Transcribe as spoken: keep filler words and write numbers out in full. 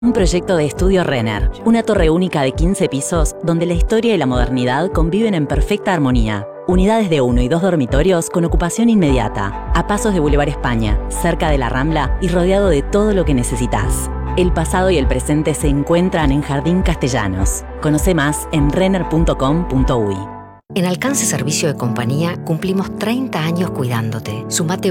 Un proyecto de Estudio Renner, una torre única de quince pisos donde la historia y la modernidad conviven en perfecta armonía. Unidades de uno y dos dormitorios con ocupación inmediata, a pasos de Boulevard España, cerca de la Rambla y rodeado de todo lo que necesitas. El pasado y el presente se encuentran en Jardín Castellanos. Conoce más en renner punto com punto uy. En Alcance Servicio de Compañía cumplimos treinta años cuidándote. Sumate